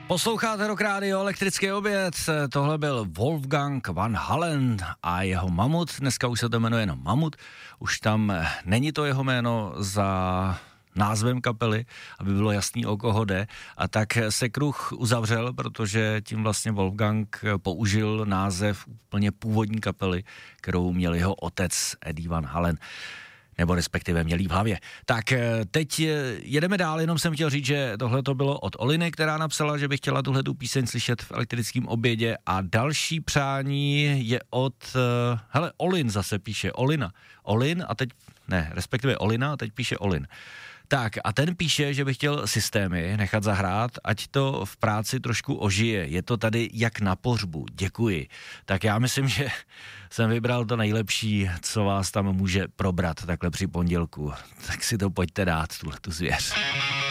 Posloucháte Rock Radio, elektrický oběd, tohle byl Wolfgang Van Halen a jeho Mamut, dneska už se to jmenuje jenom Mamut, už tam není to jeho jméno za názvem kapely, aby bylo jasný, o koho jde, a tak se kruh uzavřel, protože tím vlastně Wolfgang použil název úplně původní kapely, kterou měl jeho otec Eddie Van Halen, nebo respektive měl jí v hlavě. Tak teď jedeme dál, jenom jsem chtěl říct, že tohle to bylo od Oliny, která napsala, že by chtěla tuhletu píseň slyšet v elektrickém obědě, a další přání je od, Olin zase píše, Olin a teď, respektive Olina a teď píše Olin. Tak a ten píše, že by chtěl Systémy nechat zahrát, ať to v práci trošku ožije. Je to tady jak na pohřbu. Děkuji. Tak já myslím, že jsem vybral to nejlepší, co vás tam může probrat takhle při pondělku. Tak si to pojďte dát, tuhletu zvěř.